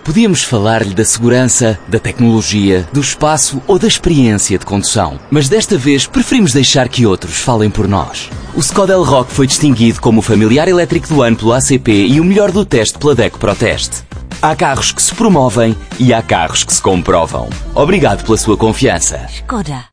Podíamos falar-lhe da segurança, da tecnologia, do espaço ou da experiência de condução. Mas desta vez preferimos deixar que outros falem por nós. O Skoda Elroq foi distinguido como o familiar elétrico do ano pelo ACP e o melhor do teste pela DECO ProTeste. Há carros que se promovem e há carros que se comprovam. Obrigado pela sua confiança. Skoda.